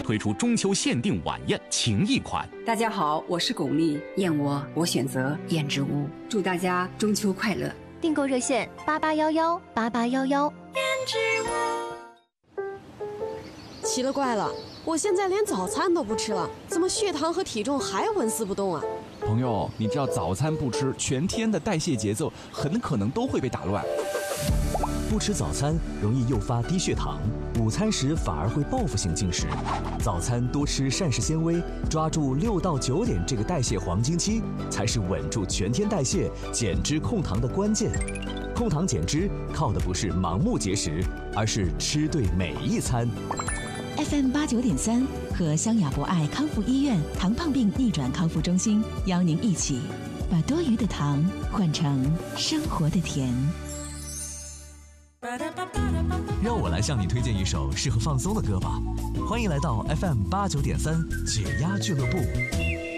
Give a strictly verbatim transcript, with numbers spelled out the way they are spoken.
推出中秋限定晚宴情谊款。 大家好，我是巩俐， 燕窝我选择燕之屋。 祝大家中秋快乐！ 订购热线八八幺幺八八幺幺。 燕之屋。奇了怪了，我现在连早餐都不吃了，怎么血糖和体重还纹丝不动啊？ 朋友，你知道早餐不吃，全天的代谢节奏很可能都会被打乱。 不吃早餐容易诱发低血糖，午餐时反而会报复性进食。早餐多吃膳食纤维，抓住六到九点这个代谢黄金期，才是稳住全天代谢、减脂控糖的关键。控糖减脂靠的不是盲目节食，而是吃对每一餐。 F M 八九点三和湘雅博爱康复医院糖胖病逆转康复中心邀您一起把多余的糖换成生活的甜。 让我来向你推荐一首适合放松的歌吧，欢迎来到 F M 八九点三解压俱乐部。